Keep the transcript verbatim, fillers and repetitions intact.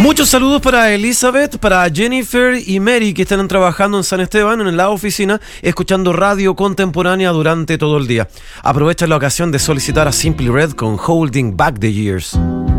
Muchos saludos para Elizabeth, para Jennifer y Mary, que están trabajando en San Esteban, en la oficina, escuchando radio contemporánea durante todo el día. Aprovecha la ocasión de solicitar a Simply Red con Holding Back the Years.